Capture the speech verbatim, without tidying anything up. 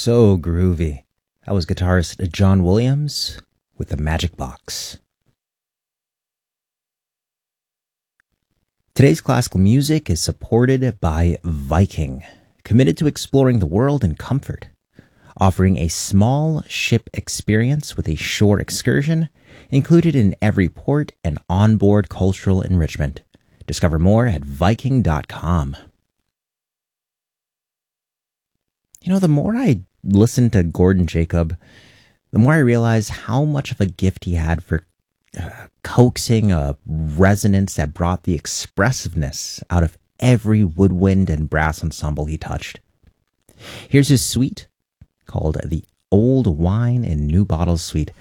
so groovy. That was guitarist John Williams with the Magic Box. Today's classical music is supported by Viking, committed to exploring the world in comfort, offering a small ship experience with a shore excursion included in every port and onboard cultural enrichment. Discover more at viking dot com. You know, the more I listen to Gordon Jacob, the more I realize how much of a gift he had for uh, coaxing a resonance that brought the expressiveness out of every woodwind and brass ensemble he touched. Here's his suite called the Old Wine in New Bottles Suite